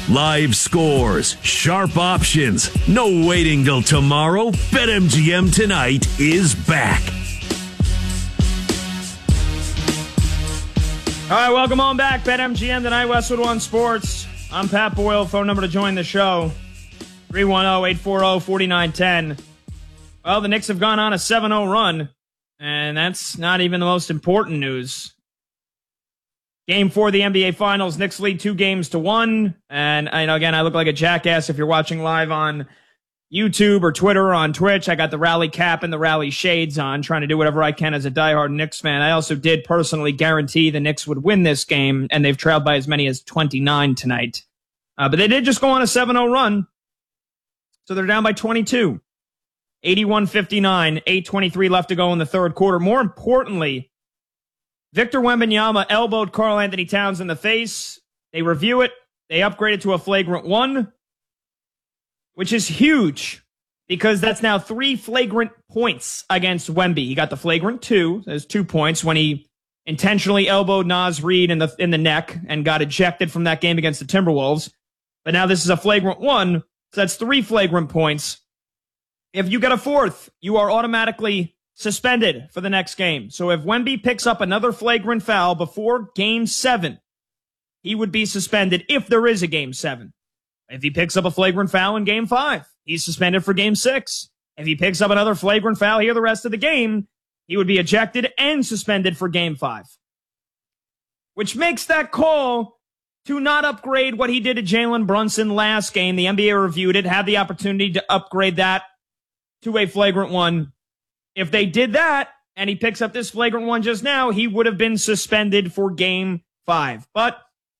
Live scores, sharp options, no waiting till tomorrow. BetMGM Tonight is back. All right, welcome on back. BetMGM Tonight, Westwood One Sports. I'm Pat Boyle. Phone number to join the show, 310-840-4910. Well, the Knicks have gone on a 7-0 run, and that's not even the most important news. Game 4 of the NBA Finals, Knicks lead 2-1. And again, I look like a jackass if you're watching live on YouTube or Twitter or on Twitch. I got the rally cap and the rally shades on, trying to do whatever I can as a diehard Knicks fan. I also did personally guarantee the Knicks would win this game, and they've trailed by as many as 29 tonight. But they did just go on a 7-0 run, so they're down by 22. 81-59, 8:23 left to go in the third quarter. More importantly, Victor Wembanyama elbowed Karl-Anthony Towns in the face. They review it. They upgrade it to a flagrant 1, which is huge because that's now 3 flagrant points against Wemby. He got the flagrant 2. There's 2 points when he intentionally elbowed Naz Reid in the neck and got ejected from that game against the Timberwolves. But now this is a flagrant 1, so that's 3 flagrant points. If you get a 4th, you are automatically suspended for the next game. So if Wemby picks up another flagrant foul before Game 7, he would be suspended if there is a Game 7. If he picks up a flagrant foul in Game 5, he's suspended for Game 6. If he picks up another flagrant foul here the rest of the game, he would be ejected and suspended for Game 5. Which makes that call to not upgrade what he did to Jalen Brunson last game. The NBA reviewed it, had the opportunity to upgrade that to a flagrant 1. If they did that, and he picks up this flagrant 1 just now, he would have been suspended for Game 5. But